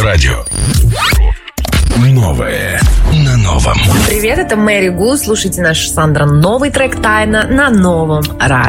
радио. Новое на новом. Привет, это Мэри Гу. Слушайте наш Сандра новый трек «Тайна» на новом радио.